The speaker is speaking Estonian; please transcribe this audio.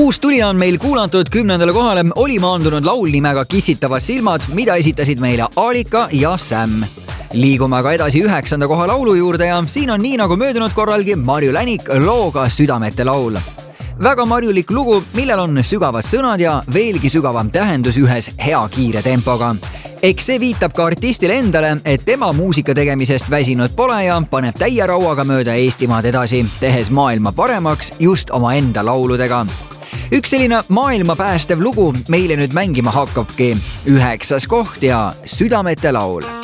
Uus tulija on meil kuulatud 10. kohale, oli maandunud laul nimega Kissitavad silmad, mida esitasid meile Alika ja Sam. Liigume aga edasi 9. koha laulu juurde ja siin on nii nagu möödunud korralgi Marju Länik looga Südamete laul. Väga marjulik lugu, millel on sügavad sõnad ja veelgi sügavam tähendus ühes hea kiire tempoga. Eks see viitab ka artistile endale, et tema muusika tegemisest väsinud pole ja paneb täie rauaga mööda Eestimaad edasi, tehes maailma paremaks just oma enda lauludega. Üks selline maailma päästev lugu meile nüüd mängima hakkabki. 9. koht ja Südamete laul.